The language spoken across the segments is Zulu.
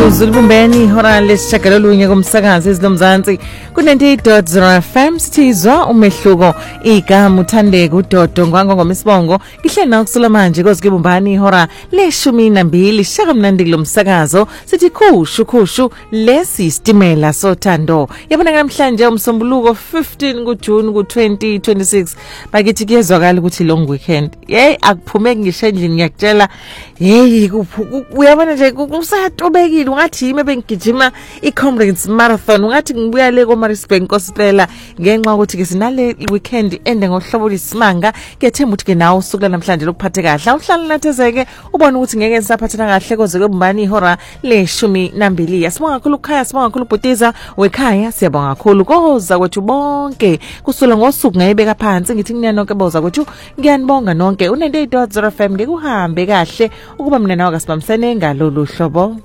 imizuzu libumbeni ihora lesishagalolunye kumsakazi ezinomzansi ku-98.0 FM sithizwa umehluko igama Uthandeka uDodo ngwangomisibongo ngihleli nawe kusula manje kozikibumbani ihora le-12 shakamnandi kulo msakazo sithi khushu lesi isitimela sothando yabona namhlanje umsombuluko 15 kuJune ku-2026 bakithi kuyezwakala ukuthi long weekend akuphumeki ngisho endlini ngiyakutshela uyabona nje kusatobekile ungathi yimi bengigijima i-Comrades Marathon ungathi ngibuya le ko-Maritzburg Nkosipela ngenxa ukuthi ke sinale weekend ende ngohlobo lisimanga ngethemba ukuthi ke nawe usuku namhlanje lokuphathe kahle awuhlala nathezeke ubone ukuthi ngeke nisaphathana kahle koze kwebumbani ihora le-12 sibonga kakhulu ukhaya sibonga kakhulu ubhutiza wekhaya siyabonga kakhulu koza kwethu bonke kusula ngosuku ngayibeka phansi ngithi kunina nonke boza kwethu ngiyanibonga nonke u-98.0 FM ngekuhambe kahle ukuba mina nawe kasibambisene ngalolu hlobo.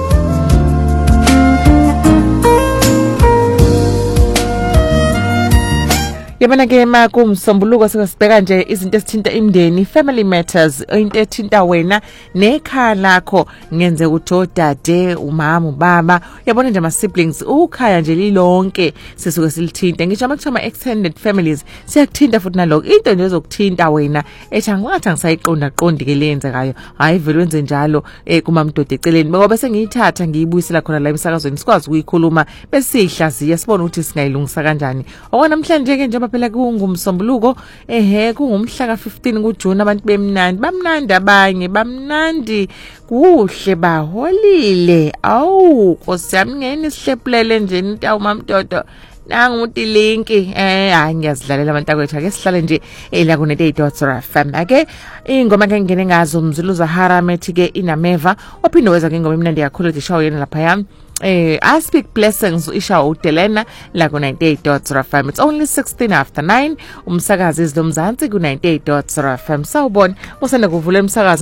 Yabona ke kumsombuluko sikasibheka nje izinto ezithinta imndeni family matters into ethinta wena nekhaya lakho ngenze ukuthi odade umama ubaba yabona nje ama siblings ukhaya nje lilonke sisuke silithinta ngisho ama extended families siyakuthinta futhi naloko into nje ezokuthinta wena ethi angathi angisayiqonda ke lenzekayo hayi vele wenze njalo kuma mdoda eceleni ngoba bese ngiyithatha ngiyibuyisela khona la emsakazweni sikwazi ukuyikhuluma besihlaziya sibone ukuthi singayilungisa kanjani okona namhlanje ke nje phela kungumsombuluko kungumhla ka-15 kuJune abantu bamnandi abanye bamnandi kuhle baholile Nkosi yami ngene sihlephulele nje into awumamdodo nanguthi linki hayi ngiyazidlalela abantu akwethu ake sihlale nje la ku-98.0 FM ake ingoma ke ngene ngazo Mzulu Zahara methi ke inameva waphinde weza ke ingoma emnandi kakhulu dishawo yena lapha yami I speak blessings isha uDelena la ku-98.0 FM. It's only 9:16 umsakazi ezinomzansi ku-98.0 FM. Sawubona usanda kuvula umsakazi